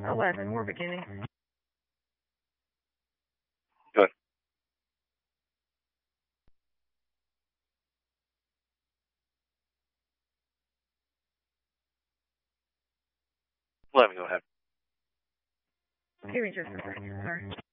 11, we're beginning. Good. Let me go ahead. Give me just a second, sorry.